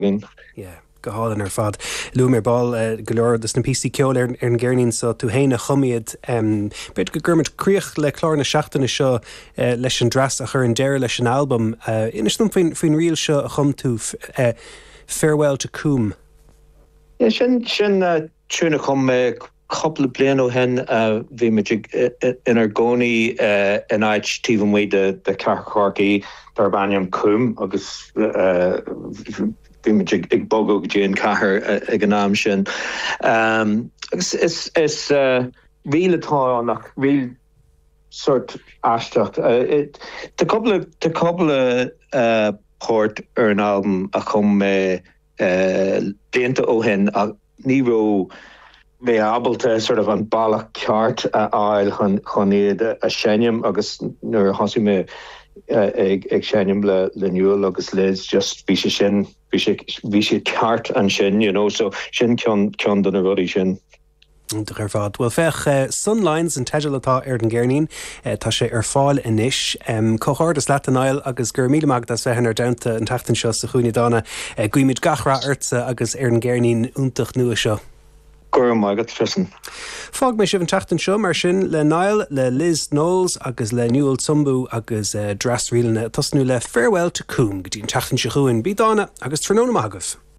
go hálan ar fad. Luair ball go leor dus na PC ceol ar an ggéirnín so tú héine chomiad beit go gurmid críoch le chlár na seachtainna seo leis an dras a chur an deir leis an album. Inas dom faoin riil seo a chum tú Farewell to Coombe. Sin trína chum couple of blian ó hen bhí me in ar gcónaí in áit tíomh mé de Carcarchy Darbaniam Coombe agus bhí me ag bogó go dtí an cathair ag an náam sin. Agus is rial atá nach rial sort aisteach. The couple of port ar an album a chum blianta ó hen a ní ró mé abalta sort of an ballach ceart áil chun iad a senim agus nuair hasí mé ag senim le nuail agus Liz just bhí sé ceart an sin, so sin ceann don a rudí sin. Ar fad. Well fech Sunlines an teidil atá ar an ggéirnín tá sé ar fáil inis cohard is leat an ail agus gur míle magdas bheithan ar daanta an tatan seo sa chuoine dána guimid gachra airtsa agus ar an ggéirnín úntach nua seo. Gur mágad frisin. Fág mé sibh an tatan seo mar sin le Niall, le Liz Knowles agus le Newell Sumbu agus dras rialna tasnú le Farewell to Coombe go dtí an tatan se chuin bí dána agus tróna mágah.